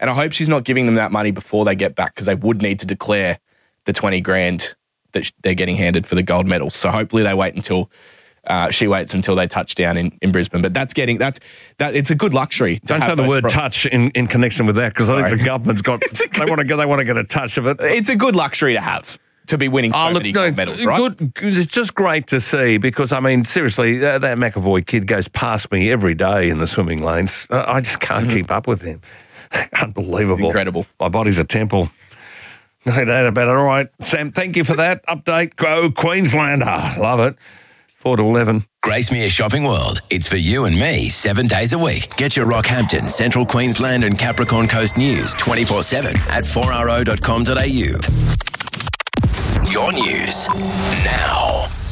And I hope she's not giving them that money before they get back, because they would need to declare the 20 grand that they're getting handed for the gold medal. So hopefully they wait until she waits until they touch down in Brisbane. But it's a good luxury. Don't say the word touch in connection with that, because I think the government's got they want to get a touch of it. It's a good luxury to have, to be winning so many gold medals, right? Good. It's just great to see, because, I mean, seriously, that McAvoy kid goes past me every day in the swimming lanes. I just can't keep up with him. Unbelievable. Incredible. My body's a temple. No doubt about it. All right, Sam, thank you for that update. Go Queenslander. Love it. 4 to 11. Gracemere Shopping World. It's for you and me 7 days a week. Get your Rockhampton, Central Queensland and Capricorn Coast news 24/7 at 4ro.com.au. Your news now.